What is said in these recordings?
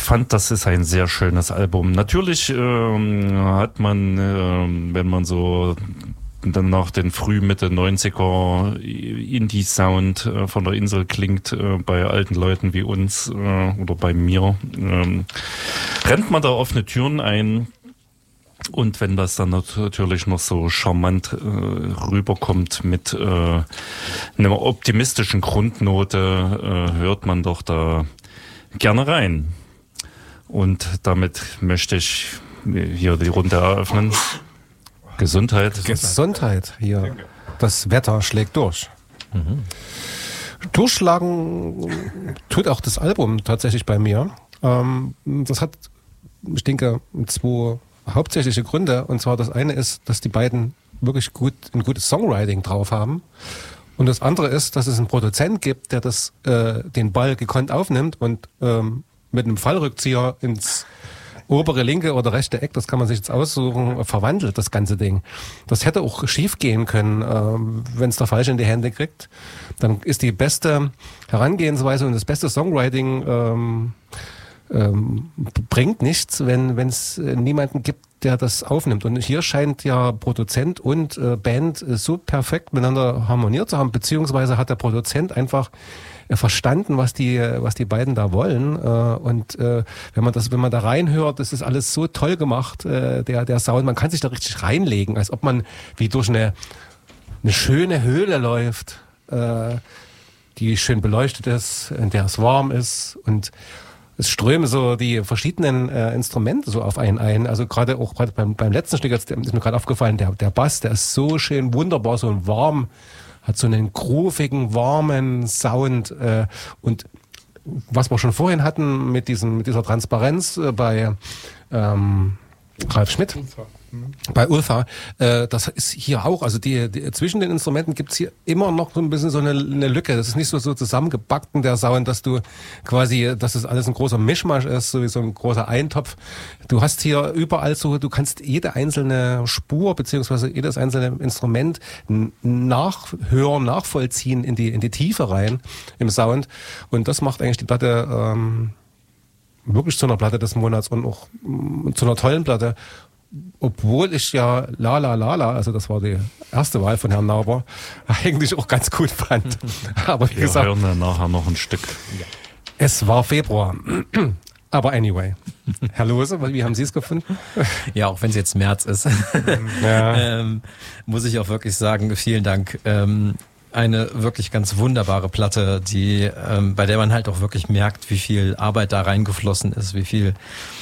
fand, das ist ein sehr schönes Album. Natürlich hat man, wenn man so dann nach den Mitte 90er Indie-Sound von der Insel klingt, bei alten Leuten wie uns oder bei mir, rennt man da offene Türen ein. Und wenn das dann natürlich noch so charmant rüberkommt mit einer optimistischen Grundnote, hört man doch da gerne rein. Und damit möchte ich hier die Runde eröffnen. Gesundheit. Gesundheit hier. Danke. Das Wetter schlägt durch. Mhm. Durchschlagen tut auch das Album tatsächlich bei mir. Das hat, ich denke, zwei hauptsächliche Gründe. Und zwar das eine ist, dass die beiden wirklich ein gutes Songwriting drauf haben. Und das andere ist, dass es einen Produzent gibt, der den Ball gekonnt aufnimmt und mit einem Fallrückzieher ins obere linke oder rechte Eck, das kann man sich jetzt aussuchen, verwandelt das ganze Ding. Das hätte auch schief gehen können, wenn es der Falsche in die Hände kriegt. Dann ist die beste Herangehensweise und das beste Songwriting bringt nichts, wenn es niemanden gibt, der das aufnimmt. Und hier scheint ja Produzent und Band so perfekt miteinander harmoniert zu haben, beziehungsweise hat der Produzent einfach verstanden, was die beiden da wollen. Und wenn man da reinhört, das ist alles so toll gemacht, der Sound. Man kann sich da richtig reinlegen, als ob man wie durch eine schöne Höhle läuft, die schön beleuchtet ist, in der es warm ist und es strömen so die verschiedenen Instrumente so auf einen ein. Also gerade beim letzten Stück ist mir gerade aufgefallen, der Bass, der ist so schön wunderbar, so warm, hat so einen groovigen, warmen Sound. Und was wir schon vorhin hatten mit dieser Transparenz bei Ralf Schmidt. Bei Ulfa, das ist hier auch, also die zwischen den Instrumenten gibt's hier immer noch so ein bisschen so eine Lücke. Das ist nicht so zusammengebacken, der Sound, dass es alles ein großer Mischmasch ist, so wie so ein großer Eintopf. Du hast hier überall so, du kannst jede einzelne Spur beziehungsweise jedes einzelne Instrument nachvollziehen in die Tiefe rein im Sound. Und das macht eigentlich die Platte wirklich zu einer Platte des Monats und auch zu einer tollen Platte. Obwohl ich ja La La La La, also das war die erste Wahl von Herrn Nauber, eigentlich auch ganz gut fand. Aber wie gesagt, wir hören nachher noch ein Stück. Es war Februar. Aber anyway. Herr Lohse, wie haben Sie es gefunden? Ja, auch wenn es jetzt März ist, muss ich auch wirklich sagen, vielen Dank. Eine wirklich ganz wunderbare Platte, bei der man halt auch wirklich merkt, wie viel Arbeit da reingeflossen ist, wie viel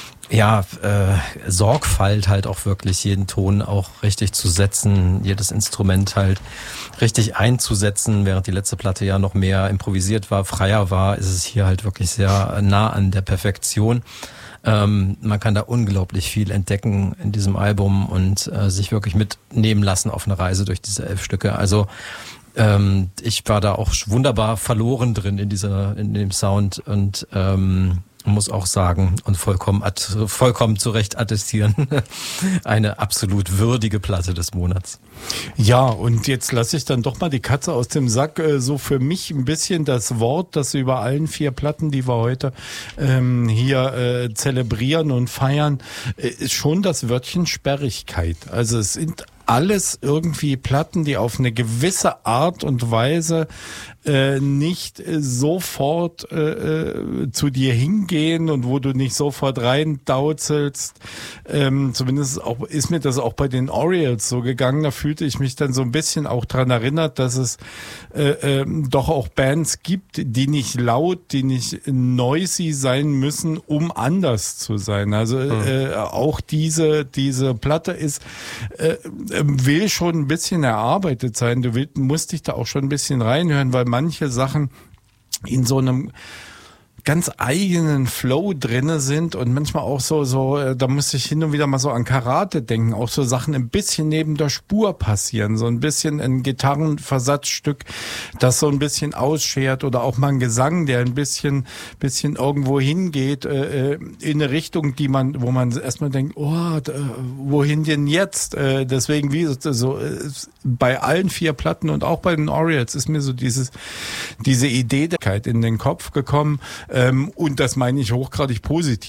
Sorgfalt halt auch wirklich, jeden Ton auch richtig zu setzen, jedes Instrument halt richtig einzusetzen, während die letzte Platte ja noch mehr improvisiert war, freier war, ist es hier halt wirklich sehr nah an der Perfektion. Man kann da unglaublich viel entdecken in diesem Album und sich wirklich mitnehmen lassen auf eine Reise durch diese 11 Stücke. Also ich war da auch wunderbar verloren drin in dem Sound und muss auch sagen und vollkommen zu Recht attestieren, eine absolut würdige Platte des Monats. Ja, und jetzt lasse ich dann doch mal die Katze aus dem Sack. So für mich ein bisschen das Wort, das über allen 4 Platten, die wir heute hier zelebrieren und feiern, ist schon das Wörtchen Sperrigkeit. Also es sind alles irgendwie Platten, die auf eine gewisse Art und Weise nicht sofort zu dir hingehen und wo du nicht sofort reindauzelst. Zumindest ist mir das auch bei den Orioles so gegangen. Da fühlte ich mich dann so ein bisschen auch dran erinnert, dass es doch auch Bands gibt, die nicht laut, die nicht noisy sein müssen, um anders zu sein. Also auch diese Platte will schon ein bisschen erarbeitet sein. Du musst dich da auch schon ein bisschen reinhören, weil manche Sachen in so einem ganz eigenen Flow drinne sind und manchmal auch so, da muss ich hin und wieder mal so an Karate denken, auch so Sachen ein bisschen neben der Spur passieren, so ein bisschen ein Gitarrenversatzstück, das so ein bisschen ausschert oder auch mal ein Gesang, der ein bisschen irgendwo hingeht, in eine Richtung, wo man erstmal denkt, wohin denn jetzt? Deswegen, wie so, bei allen 4 Platten und auch bei den Orioles ist mir so diese Idee in den Kopf gekommen, und das meine ich hochgradig positiv.